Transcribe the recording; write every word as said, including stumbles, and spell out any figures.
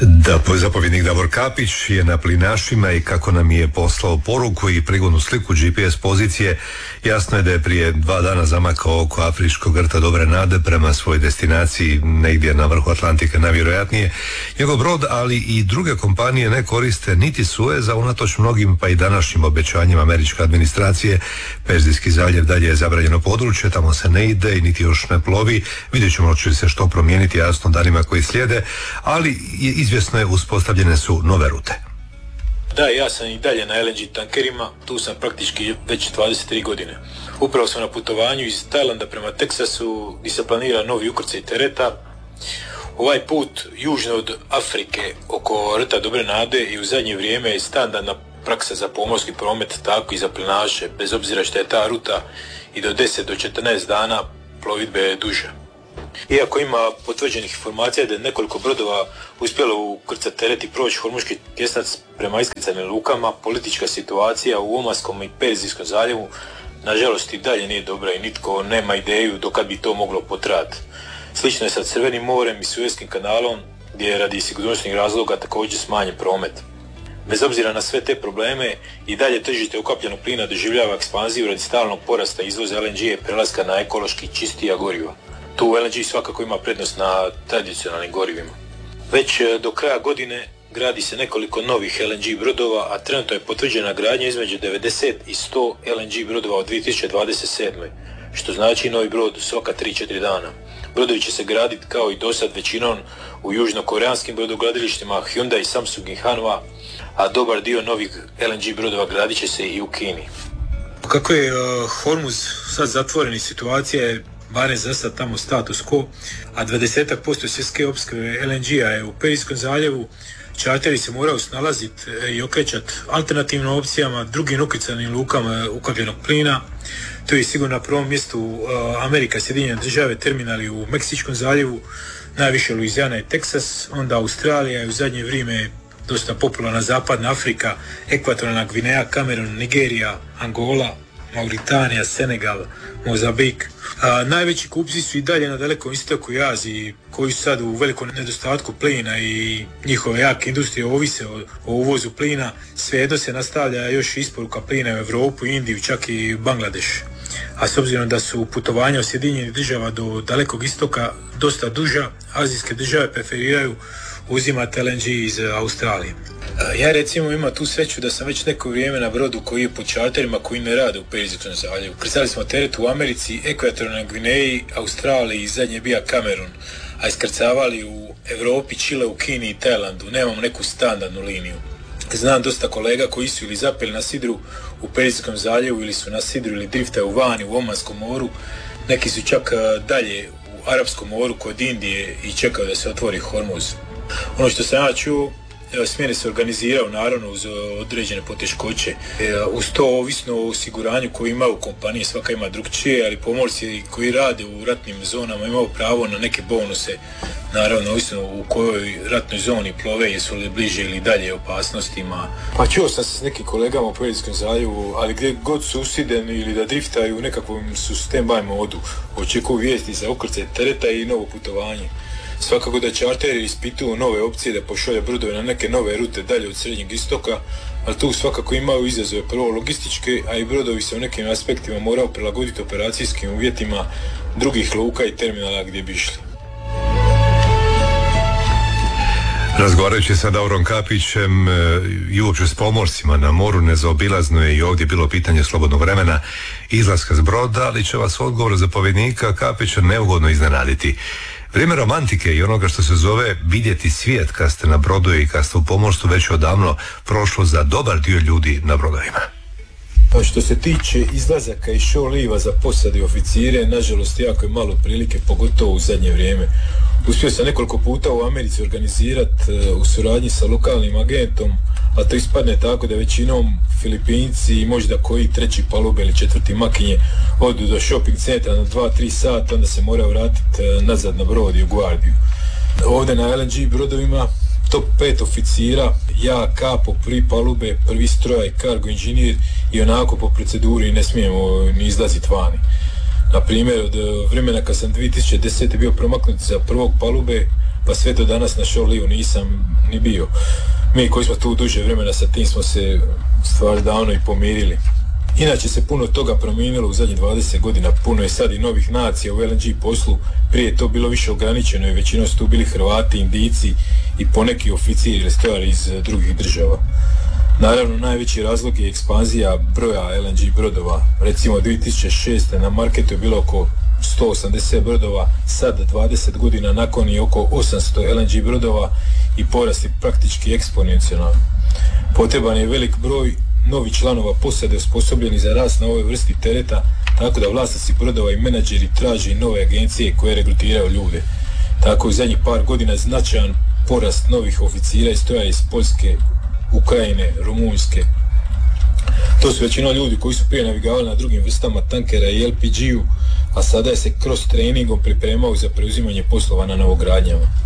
Da, zapovjednik Davor Kapić je na plinašima i kako nam je poslao poruku i prigodnu sliku G P S pozicije, jasno je da je prije dva dana zamakao oko afričkog rta Dobre nade prema svojoj destinaciji negdje na vrhu Atlantika najvjerojatnije. Njegov brod, ali i druge kompanije ne koriste niti Sueza unatoč mnogim pa i današnjim obećanjima američke administracije. Perzijski zaljev dalje je zabranjeno područje, tamo se ne ide i niti još ne plovi. Vidjet ćemo će se što promijeniti jasno danima koji slijede, ali je izvjesno je uspostavljene su nove rute. Da, ja sam i dalje na L N G tankerima, tu sam praktički već dvadeset tri godine. Upravo sam na putovanju iz Tajlanda prema Teksasu gdje se planira novi ukrcaj tereta. Ovaj put južno od Afrike oko rta Dobre nade i u zadnje vrijeme je standardna praksa za pomorski promet, tako i za plinaše, bez obzira što je ta ruta i do deset do četrnaest dana plovidbe duža. Iako ima potvrđenih informacija da je nekoliko brodova uspjelo ukrcati teret i proći Hormuški tjesnac prema iskrcajnim lukama, politička situacija u Omanskom i Perzijskom zaljevu nažalost i dalje nije dobra i nitko nema ideju dokad bi to moglo potrajati. Slično je sa Crvenim morem i Suezkim kanalom gdje je radi sigurnosnih razloga također smanjen promet. Bez obzira na sve te probleme i dalje tržište ukapljenog plina doživljava ekspanziju radi stalnog porasta izvoza L N G i prelaska na ekološki čistija goriva. Tu L N G svakako ima prednost na tradicionalnim gorivima. Već do kraja godine gradi se nekoliko novih L N G brodova, a trenutno je potvrđena gradnja između devedeset i sto L N G brodova od dvije tisuće dvadeset sedme. Što znači novi brod svaka tri do četiri dana. Brodovi će se graditi kao i dosad većinom u južnokoreanskim brodogradilištima Hyundai, Samsung i Hanwha, a dobar dio novih L N G brodova gradit će se i u Kini. Kako je uh, Hormuz sad zatvoreni, situacija je barem za sad tamo status quo, a dvadeset posto svjetske opskrbe L N G-a je u Perzijskom zaljevu. Čarteri se moraju snalaziti i okrećati alternativnim opcijama, drugim ukrcajnim lukama ukapljenog plina. To je sigurno na prvom mjestu uh, Amerika, Sjedinjene države, terminali u Meksičkom zaljevu, najviše Luizijana i Teksas, onda Australija i u zadnje vrijeme dosta popularna Zapadna Afrika, Ekvatorijalna Gvineja, Kamerun, Nigerija, Angola, Mauritanija, Senegal, Mozambik. A, najveći kupci su i dalje na Dalekom istoku i Aziji, koji su sad u velikom nedostatku plina i njihove jake industrije ovise o, o uvozu plina. Svejedno se nastavlja još isporuka plina u Europu, Indiju, čak i Bangladeš. A s obzirom da su putovanja od Sjedinjenih država do Dalekog istoka dosta duža, azijske države preferiraju uzimati L N G iz Australije. Ja recimo imam tu sreću da sam već neko vrijeme na brodu koji je po čarterima koji ne rade u Perzijskom zaljevu. Krcali smo teret u Americi, Ekvatorijalnoj Gvineji, Australiji i zadnje bija Kamerun, a iskrcavali u Europi, Čile, u Kini i Tajlandu. Nemamo neku standardnu liniju. Znam dosta kolega koji su ili zapeli na sidru u Perzijskom zaljevu ili su na sidru ili driftaju vani u Omanskom moru. Neki su čak dalje u Arapskom moru kod Indije i čekaju da se otvori Hormuz. Ono što sam ja čuo, smjene se organiziraju naravno uz određene poteškoće. Uz to ovisno o osiguranju koje ima u kompaniji, svaka ima drugčije, ali pomorci koji rade u ratnim zonama imaju pravo na neke bonuse, naravno ovisno u kojoj ratnoj zoni plove, jesu li bliže ili dalje opasnostima. Pa čuo sam se s nekim kolegama u Perzijskom zaljevu, ali gdje god su usideni ili da driftaju u nekakvom su stand-by modu, očekuju vijesti za ukrcaj tereta i novo putovanje. Svakako da čarteri ispituju nove opcije da pošalje brodove na neke nove rute dalje od Srednjeg istoka, ali tu svakako imaju izazove, prvo logističke, a i brodovi se u nekim aspektima moraju prilagoditi operacijskim uvjetima drugih luka i terminala gdje bi išli. Razgovarajući sa Davorom Kapićem i uopće s pomorcima na moru, nezaobilazno je i ovdje bilo pitanje slobodnog vremena, izlaska s broda, ali će vas odgovor zapovjednika Kapića neugodno iznenaditi. Vrijeme romantike i onoga što se zove vidjeti svijet kad ste na brodu i kad ste u pomorstvu već odavno prošlo za dobar dio ljudi na brodovima. Pa što se tiče izlazaka i show liva za posade i oficire, nažalost jako je malo prilike, pogotovo u zadnje vrijeme. Uspio sam nekoliko puta u Americi organizirati u suradnji sa lokalnim agentom, a to ispadne tako da većinom Filipinci i možda koji treći palube ili četvrti makinje odu do shopping centra na dva do tri sata, onda se moraju vratiti nazad na brod i u Guardiju. Ovdje na L N G brodovima top pet oficira, ja kapo, prvi palube, prvi strojaj, cargo inženjer i onako po proceduri ne smijemo ni izlaziti vani. Na primjer, od vremena kad sam dvije tisuće desete bio promaknut za prvog palube, pa sve do danas na Šorliju nisam ni bio. Mi koji smo tu duže vremena sa tim smo se stvar davno i pomirili. Inače se puno toga promijenilo u zadnjih dvadeset godina, puno je sad i novih nacija u L N G poslu, prije je to bilo više ograničeno i većinom su tu bili Hrvati, Indijci i poneki oficiri ili stojari iz drugih država. Naravno, najveći razlog je ekspanzija broja L N G brodova. Recimo dvije tisuće šeste. na marketu je bilo oko sto osamdeset brodova, sad dvadeset godina nakon je oko osamsto L N G brodova i porast je praktički eksponencijalan. Potreban je velik broj novih članova posade osposobljeni za rast na ovoj vrsti tereta, tako da vlasnici brodova i menadžeri traže nove agencije koje regrutiraju ljude. Tako u zadnjih par godina značajan porast novih oficira i stoja iz Poljske, Ukrajine, Rumunjske. To su većinom ljudi koji su prije navigavali na drugim vrstama tankera i L P G-u, a sada je se kroz treningom pripremao za preuzimanje poslova na novogradnjama.